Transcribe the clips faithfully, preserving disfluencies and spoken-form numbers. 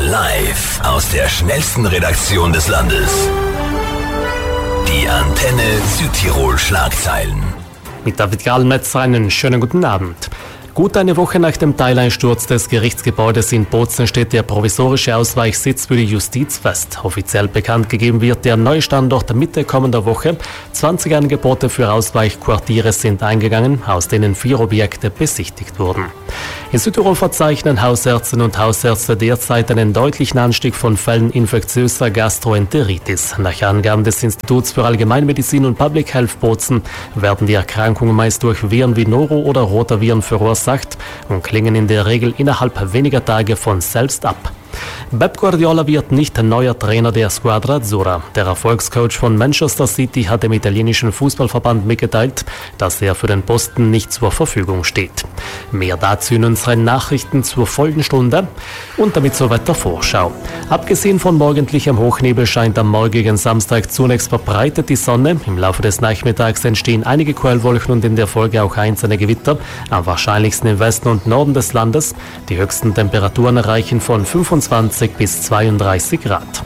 Live aus der schnellsten Redaktion des Landes. Die Antenne Südtirol Schlagzeilen. Mit David Gallmetzer einen schönen guten Abend. Gut eine Woche nach dem Teileinsturz des Gerichtsgebäudes in Bozen steht der provisorische Ausweichsitz für die Justiz fest. Offiziell bekannt gegeben wird der neue Standort Mitte kommender Woche. zwanzig Angebote für Ausweichquartiere sind eingegangen, aus denen vier Objekte besichtigt wurden. In Südtirol verzeichnen Hausärztinnen und Hausärzte derzeit einen deutlichen Anstieg von Fällen infektiöser Gastroenteritis. Nach Angaben des Instituts für Allgemeinmedizin und Public Health Bozen werden die Erkrankungen meist durch Viren wie Noro- oder Rotaviren verursacht und klingen in der Regel innerhalb weniger Tage von selbst ab. Pep Guardiola wird nicht neuer Trainer der Squadra Azzurra. Der Erfolgscoach von Manchester City hat dem italienischen Fußballverband mitgeteilt, dass er für den Posten nicht zur Verfügung steht. Mehr dazu in unseren Nachrichten zur folgenden Stunde und damit zur Wettervorschau. Abgesehen von morgendlichem Hochnebel scheint am morgigen Samstag zunächst verbreitet die Sonne. Im Laufe des Nachmittags entstehen einige Quellwolken und in der Folge auch einzelne Gewitter, am wahrscheinlichsten im Westen und Norden des Landes. Die höchsten Temperaturen erreichen von fünfundzwanzig bis zweiunddreißig Grad.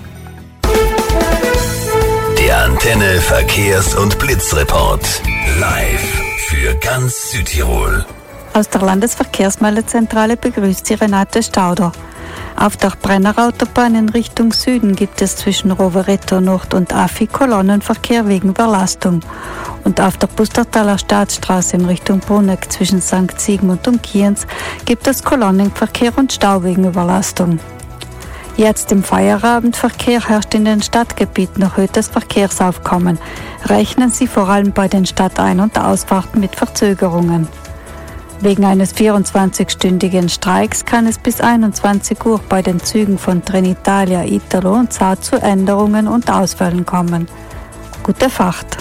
Der Antenne Verkehrs- und Blitzreport. Live für ganz Südtirol. Aus der Landesverkehrsmeldezentrale begrüßt sie Renate Stauder. Auf der Brenner-Autobahn in Richtung Süden gibt es zwischen Rovereto Nord und Affi Kolonnenverkehr wegen Überlastung. Und auf der Pustertaler Staatsstraße in Richtung Bruneck zwischen Sankt Sigmund und Kienz gibt es Kolonnenverkehr und Stau wegen Überlastung. Jetzt im Feierabendverkehr herrscht in den Stadtgebieten erhöhtes Verkehrsaufkommen. Rechnen Sie vor allem bei den Stadtein- und Ausfahrten mit Verzögerungen. Wegen eines vierundzwanzigstündigen Streiks kann es bis einundzwanzig Uhr bei den Zügen von Trenitalia, Italo und Saar zu Änderungen und Ausfällen kommen. Gute Fahrt!